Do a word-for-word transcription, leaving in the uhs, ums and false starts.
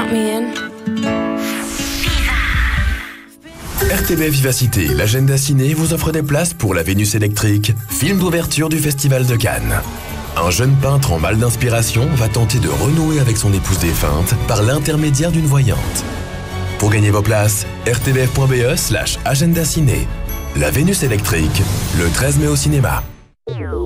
count me in? R T B F Vivacité, l'agenda ciné vous offre des places pour La Vénus électrique, film d'ouverture du Festival de Cannes. Un jeune peintre en mal d'inspiration va tenter de renouer avec son épouse défunte par l'intermédiaire d'une voyante. Pour gagner vos places, r t b f point b e slash agenda ciné. La Vénus électrique, le treize mai au cinéma.